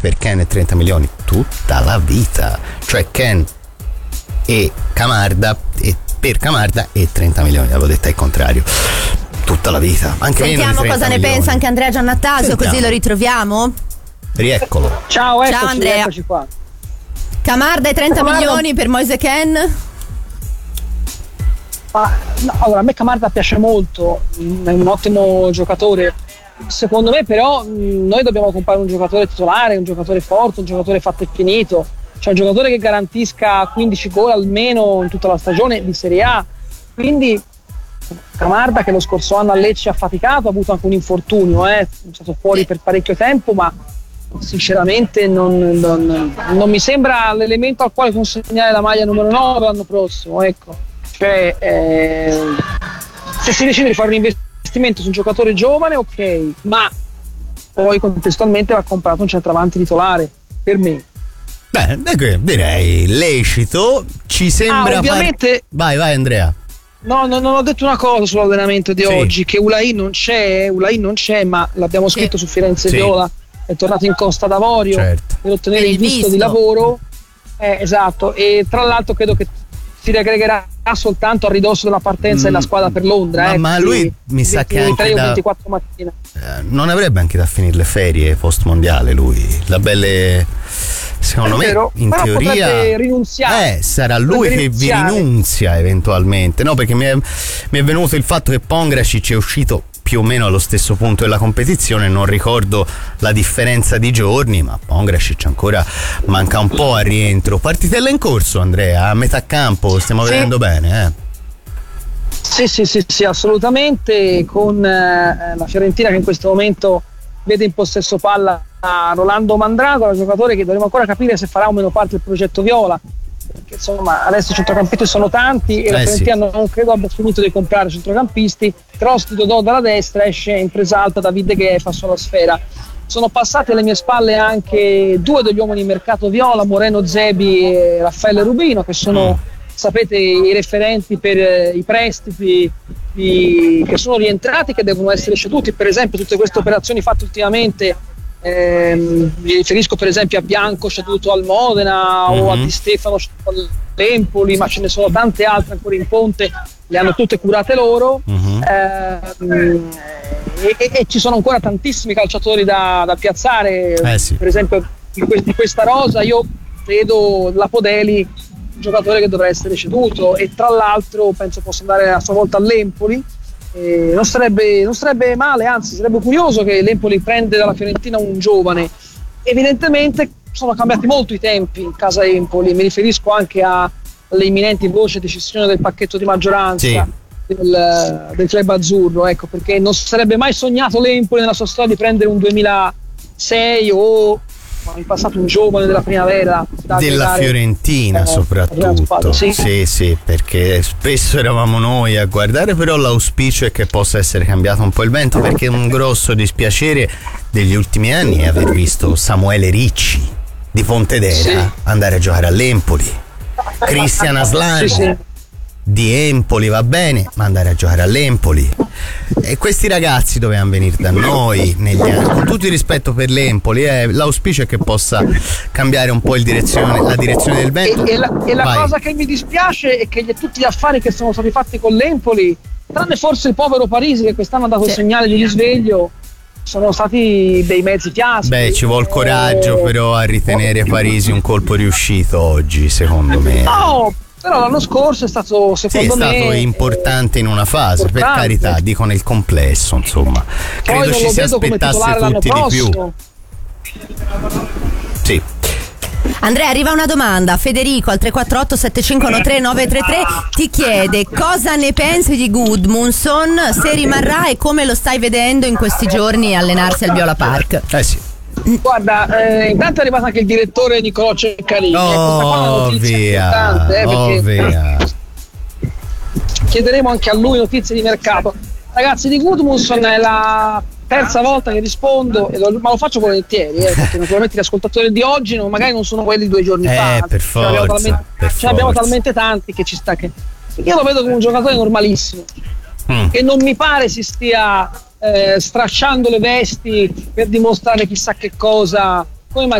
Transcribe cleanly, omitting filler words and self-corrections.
per Ken e 30 milioni tutta la vita, cioè Ken e Camarda, e per Camarda e 30 milioni, l'avevo detta al contrario, tutta la vita. Anche sentiamo cosa ne pensa anche Andrea Giannattasio, così lo ritroviamo. Rieccolo. Ciao, eccoci, ciao Andrea. Eccoci qua. Camarda e 30 milioni per Moise Ken? Allora, a me Camarda piace molto, è un ottimo giocatore. Secondo me però noi dobbiamo comprare un giocatore titolare, un giocatore forte, un giocatore fatto e finito, cioè un giocatore che garantisca 15 gol almeno in tutta la stagione di Serie A. Quindi Camarda, che lo scorso anno a Lecce ha faticato, ha avuto anche un infortunio, è stato fuori per parecchio tempo, ma sinceramente non mi sembra l'elemento al quale consegnare la maglia numero 9 l'anno prossimo, ecco. Cioè, se si decide di fare un investimento su un giocatore giovane, ok, ma poi contestualmente va comprato un centravanti titolare, per me. Beh, direi lecito, ci sembra. Ovviamente. Vai Andrea. No, non ho detto una cosa sull'allenamento di oggi, che Ulai non c'è, ma l'abbiamo scritto su Firenze Viola, è tornato in Costa d'Avorio per ottenere il visto di lavoro, esatto, e tra l'altro credo che si riaggregherà soltanto a ridosso della partenza della squadra per Londra. Ma lui mi sa che anche 24 mattina. Non avrebbe anche da finire le ferie post mondiale lui, secondo me in teoria rinunziare. Sarà lui che vi rinunzia eventualmente, no? Perché mi è venuto il fatto che Pongracic è uscito più o meno allo stesso punto della competizione, non ricordo la differenza di giorni, ma Pongracic ancora manca un po' a rientro. Partitella in corso, Andrea, a metà campo, stiamo vedendo bene, Sì, assolutamente, con la Fiorentina che in questo momento vede in possesso palla Rolando Mandragola, giocatore che dovremo ancora capire se farà o meno parte del progetto Viola, perché insomma adesso i centrocampisti sono tanti e la Fiorentina non credo abbia finito di comprare centrocampisti. Trosti Dodò dalla destra, esce in presa alta David De Gea, fa sulla sfera. Sono passati alle mie spalle anche due degli uomini di mercato Viola, Moreno Zebi e Raffaele Rubino, che sono sapete i referenti per i prestiti che sono rientrati, che devono essere ceduti. Per esempio tutte queste operazioni fatte ultimamente, mi riferisco per esempio a Bianco ceduto al Modena o a Di Stefano ceduto all'Empoli, ma ce ne sono tante altre ancora in ponte, le hanno tutte curate loro. E ci sono ancora tantissimi calciatori da piazzare. Per esempio di questa rosa io vedo Lapodeli, un giocatore che dovrà essere ceduto, e tra l'altro penso possa andare a sua volta all'Empoli. Non sarebbe male, anzi sarebbe curioso che l'Empoli prende dalla Fiorentina un giovane. Evidentemente sono cambiati molto i tempi in casa Empoli, mi riferisco anche alle imminenti voci di decisione del pacchetto di maggioranza del club azzurro, ecco, perché non sarebbe mai sognato l'Empoli nella sua storia di prendere un 2006 o in passato un giovane della primavera della Fiorentina soprattutto. Sì, perché spesso eravamo noi a guardare, però l'auspicio è che possa essere cambiato un po' il vento, perché un grosso dispiacere degli ultimi anni è aver visto Samuele Ricci di Pontedera andare a giocare all'Empoli, Cristian Aslan di Empoli, va bene, ma andare a giocare all'Empoli. E questi ragazzi dovevano venire da noi negli anni, con tutto il rispetto per l'Empoli, l'auspicio è che possa cambiare un po' la direzione del vento. E la cosa che mi dispiace è che tutti gli affari che sono stati fatti con l'Empoli, tranne forse il povero Parisi che quest'anno ha dato il segnale di risveglio, sono stati dei mezzi fiaschi. Ci vuol coraggio però a ritenere Parisi un colpo riuscito oggi, secondo me. No, però l'anno scorso è stato, secondo me, è stato importante in una fase, per carità, dico nel complesso, insomma. Credo ci si aspettasse tutti di più. Sì. Andrea, arriva una domanda. Federico al 348 7513 933 ti chiede cosa ne pensi di Gudmundsson, se rimarrà e come lo stai vedendo in questi giorni allenarsi al Viola Park. Guarda, intanto è arrivato anche il direttore Nicolò Ceccarini. Questa qua è una notizia importante, perché chiederemo anche a lui notizie di mercato. Ragazzi, di Gudmundsson è la terza volta che rispondo, ma lo faccio volentieri, perché naturalmente gli ascoltatori di oggi magari non sono quelli di 2 giorni fa. Per forza, ce ne abbiamo talmente tanti che ci sta che io lo vedo come un giocatore normalissimo, che non mi pare si stia stracciando le vesti per dimostrare chissà che cosa, come